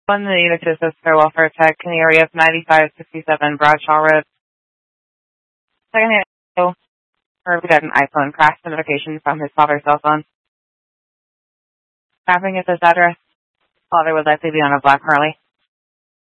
One, the unit to assist their welfare tech in the area of 9567 Bradshaw Road. Second, Herb got an iPhone crash notification from his father's cell phone. Mapping at this address, father would likely be on a black Harley.